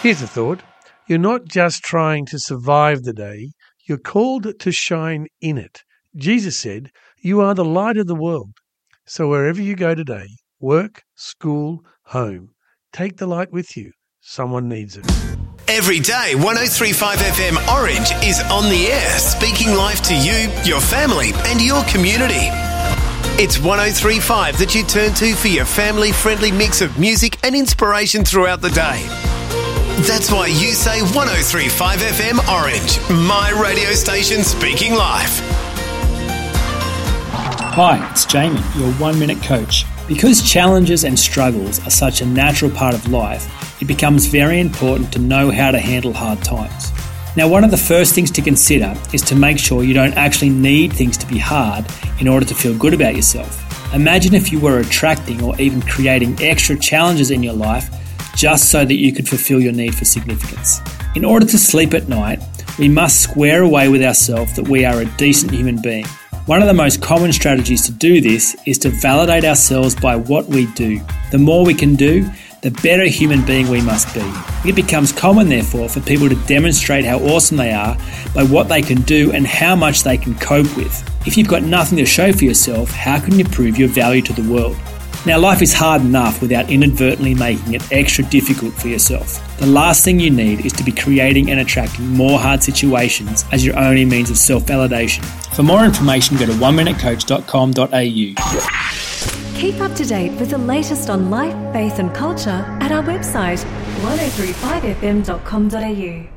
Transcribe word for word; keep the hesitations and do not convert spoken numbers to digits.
Here's a thought. You're not just trying to survive the day, you're called to shine in it. Jesus said, "You are the light of the world." So wherever you go today, work, school, home, take the light with you. Someone needs it. Every day, one oh three point five F M Orange is on the air, speaking life to you, your family and your community. It's one oh three point five that you turn to for your family-friendly mix of music and inspiration throughout the day. That's why you say one oh three point five F M Orange, my radio station speaking life. Hi, it's Jamie, your one-minute coach. Because challenges and struggles are such a natural part of life, it becomes very important to know how to handle hard times. Now, one of the first things to consider is to make sure you don't actually need things to be hard in order to feel good about yourself. Imagine if you were attracting or even creating extra challenges in your life just so that you could fulfill your need for significance. In order to sleep at night, we must square away with ourselves that we are a decent human being. One of the most common strategies to do this is to validate ourselves by what we do. The more we can do, the better human being we must be. It becomes common, therefore, for people to demonstrate how awesome they are by what they can do and how much they can cope with. If you've got nothing to show for yourself, how can you prove your value to the world? Now, life is hard enough without inadvertently making it extra difficult for yourself. The last thing you need is to be creating and attracting more hard situations as your only means of self-validation. For more information, go to one minute coach dot com dot a u. Keep up to date with the latest on life, faith and culture at our website one oh three five f m dot com dot a u.